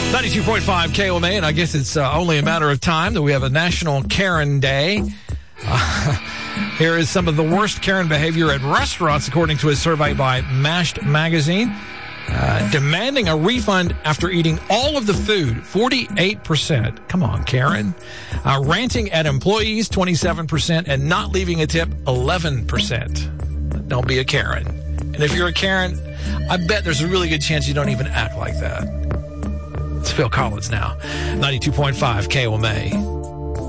92.5 KOMA, and I guess it's only a matter of time that we have a National Karen Day. Here is some of the worst Karen behavior at restaurants, according to a survey by Mashed Magazine. Demanding a refund after eating all of the food, 48%. Come on, Karen. Ranting at employees, 27%, and not leaving a tip, 11%. Don't be a Karen. And if you're a Karen, I bet there's a really good chance you don't even act like that. It's Phil Collins now, 92.5 KOMA.